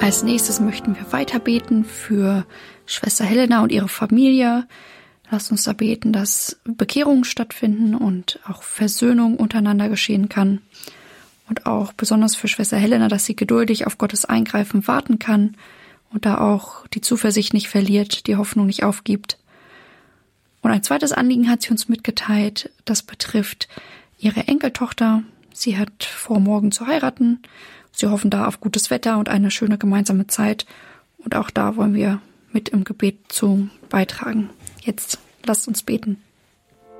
Als nächstes möchten wir weiter beten für Schwester Helena und ihre Familie. Lasst uns da beten, dass Bekehrungen stattfinden und auch Versöhnung untereinander geschehen kann. Und auch besonders für Schwester Helena, dass sie geduldig auf Gottes Eingreifen warten kann und da auch die Zuversicht nicht verliert, die Hoffnung nicht aufgibt. Und ein zweites Anliegen hat sie uns mitgeteilt, das betrifft ihre Enkeltochter. Sie hat vor, morgen zu heiraten. Sie hoffen da auf gutes Wetter und eine schöne gemeinsame Zeit. Und auch da wollen wir mit im Gebet zu beitragen. Jetzt lasst uns beten.